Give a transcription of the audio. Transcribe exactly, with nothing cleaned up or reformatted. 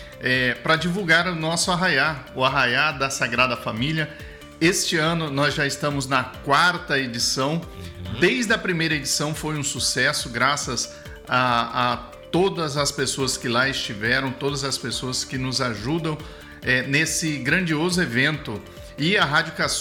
é, para divulgar o nosso Arraiá, o Arraiá da Sagrada Família. Este ano nós já estamos na quarta edição. Uhum. Desde a primeira edição foi um sucesso, graças a, a todas as pessoas que lá estiveram, todas as pessoas que nos ajudam é, nesse grandioso evento. E a Rádio Caçu